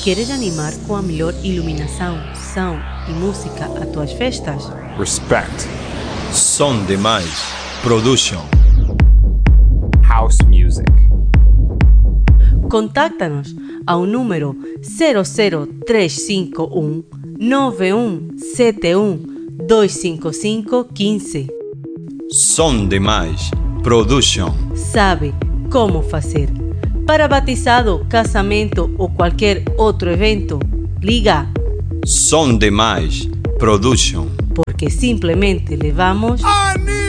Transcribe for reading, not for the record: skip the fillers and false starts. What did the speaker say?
Queres animar com a melhor iluminação, som e música a tuas festas? Respect. Som Demais Production. House music. Contáctanos ao número 00351 9171 255 15. Som Demais Production. Sabe como fazer. Para batizado, casamento ou qualquer outro evento, liga. Som Demais Production. Porque simplesmente levamos...